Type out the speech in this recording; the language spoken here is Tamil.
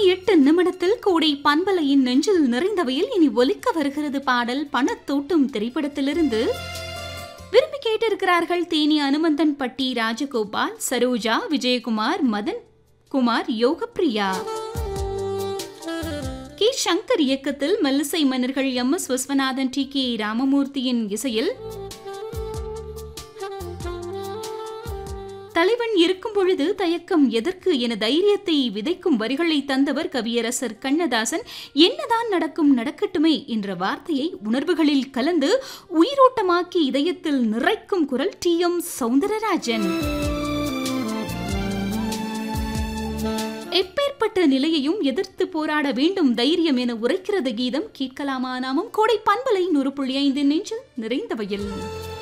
8 கோடை பண்பலையின் நெஞ்சில் நிறைந்தவையில் இனி ஒலிக்க வருகிறது பாடல் பணத்தோட்டம் திரைப்படத்திலிருந்து. விரும்பி கேட்டிருக்கிறார்கள் தேனி அனுமந்தன் பட்டி ராஜகோபால், சரோஜா, விஜயகுமார், மதன் குமார், யோகப்பிரியா. கே சங்கர் இயக்கத்தில் மெல்லிசை மன்னர்கள் MS விஸ்வநாதன், TK ராமமூர்த்தியின் இசையில் தலைவன் இருக்கும் பொழுது தயக்கம் எதற்கு என தைரியத்தை விதைக்கும் வரிகளை தந்தவர் கவியரசர் கண்ணதாசன். என்னதான் நடக்கும் நடக்கட்டுமே என்ற வார்த்தையை உணர்வுகளில் கலந்து உயிரோட்டமாக்கி இதயத்தில் நிறைக்கும் குரல் TM சௌந்தரராஜன். எப்பேற்பட்ட நிலையையும் எதிர்த்து போராட வேண்டும் தைரியம் என உரைக்கிறது கீதம். கேட்கலாமா நாமும் கோடை பண்பலை 100.5 நெஞ்சில் நிறைந்தவையில்.